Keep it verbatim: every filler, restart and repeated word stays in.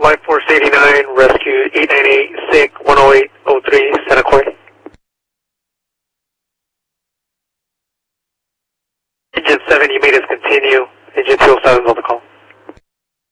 Life Force eighty-nine, rescue eight nine eight, S I C one oh eight oh three, Santa Coy. Engine seven, you made us continue.